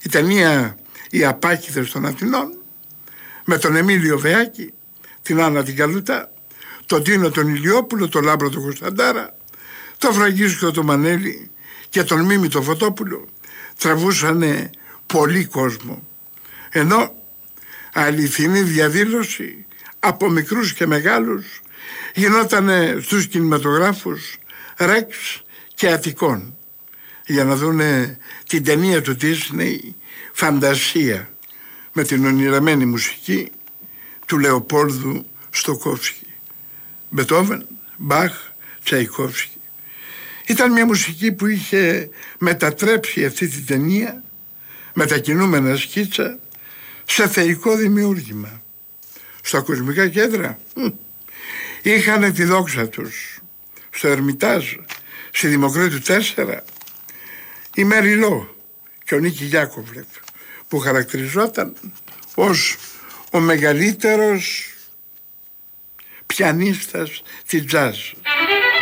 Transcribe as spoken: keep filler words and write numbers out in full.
Η ταινία «Οι Απάκηδες των Αθηνών» με τον Εμίλιο Βεάκη, την Άννα την Καλούτα, τον Τίνο τον Ηλιόπουλο, τον Λάμπρο τον Κωνσταντάρα, τον Φραγκίσκο τον Μανέλη και τον Μίμη τον Φωτόπουλο τραβούσανε πολύ κόσμο. Ενώ αληθινή διαδήλωση από μικρούς και μεγάλους γινότανε στους κινηματογράφους Ρεξ και Αττικών για να δούνε την ταινία του Disney «Φαντασία» με την ονειραμένη μουσική του Λεοπόλδου Στοκόφσκι. Μπετόβεν, Μπαχ, Τσαϊκόφσκι. Ήταν μια μουσική που είχε μετατρέψει αυτή την ταινία με τα κινούμενα σκίτσα σε θεϊκό δημιούργημα. Στα κοσμικά κέντρα είχαν τη δόξα τους. Στο Ερμητάζ, στη Δημοκρίτου τέσσερα, η Μεριλό και ο Νίκη Γιάκοβλεφ, που χαρακτηριζόταν ως ο μεγαλύτερος πιανίστας της τζάζ.